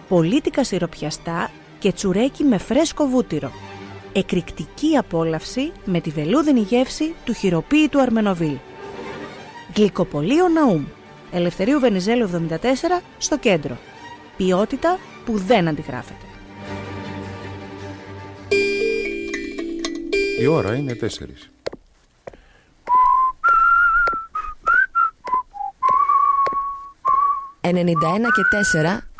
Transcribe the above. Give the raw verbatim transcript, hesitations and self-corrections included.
πολίτικα σιροπιαστά και τσουρέκι με φρέσκο βούτυρο. Εκρηκτική απόλαυση με τη βελούδινη γεύση του χειροποίητου Αρμενοβίλ. Γλυκοπωλείο Ναούμ, Ελευθερίου Βενιζέλου εβδομήντα τέσσερα, στο κέντρο. Ποιότητα που δεν αντιγράφεται. Η ώρα είναι τέσσερις. ενενήντα ένα και τέσσερα